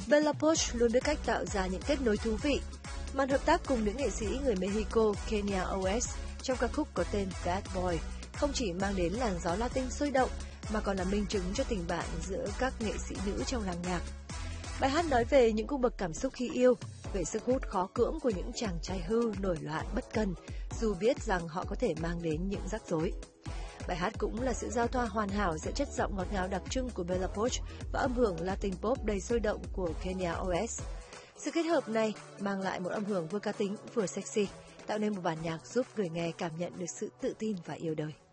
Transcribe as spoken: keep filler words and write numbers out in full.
Bella Poarch luôn biết cách tạo ra những kết nối thú vị. Màn hợp tác cùng nữ nghệ sĩ người Mexico Kenya Oz trong ca khúc có tên Bad Boy không chỉ mang đến làn gió Latin sôi động mà còn là minh chứng cho tình bạn giữa các nghệ sĩ nữ trong làng nhạc. Bài hát nói về những cung bậc cảm xúc khi yêu, về sức hút khó cưỡng của những chàng trai hư, nổi loạn, bất cần, dù biết rằng họ có thể mang đến những rắc rối. Bài hát cũng là sự giao thoa hoàn hảo giữa chất giọng ngọt ngào đặc trưng của Bella Poarch và âm hưởng Latin pop đầy sôi động của Kenya Oz. Sự kết hợp này mang lại một âm hưởng vừa cá tính vừa sexy, tạo nên một bản nhạc giúp người nghe cảm nhận được sự tự tin và yêu đời.